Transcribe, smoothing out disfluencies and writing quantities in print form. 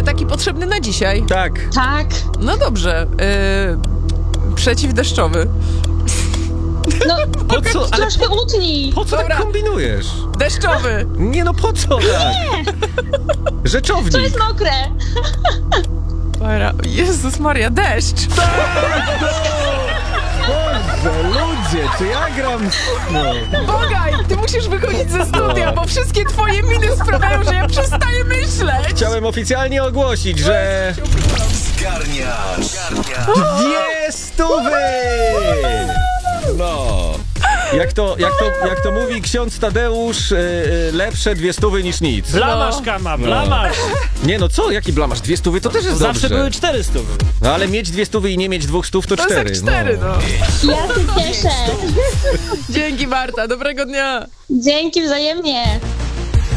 taki potrzebny na dzisiaj. Tak. Tak. No dobrze. Przeciwdeszczowy. No, Po co? Ale troszkę utnij. po co Dobra. tak kombinujesz? Deszczowy. Nie no, po co tak? To Rzeczownik. jest mokre. Jezus Maria, deszcz. Boże, ludzie, czy ja gram... No. Bogaj, ty musisz wychodzić ze studia, bo wszystkie twoje miny sprawiają, że ja przestaję myśleć. Chciałem oficjalnie ogłosić, że... Zgarniasz. 200! No. Jak to mówi ksiądz Tadeusz, lepsze 200 niż nic. Blamasz, Kama, blamasz. Nie no co, jaki blamasz? 200 to też jest Zawsze dobrze. były 400. No ale mieć 200 i nie mieć 200 to To jest 4. jak 4, no. Ja się cieszę. Dzięki Marta, dobrego dnia. Dzięki wzajemnie.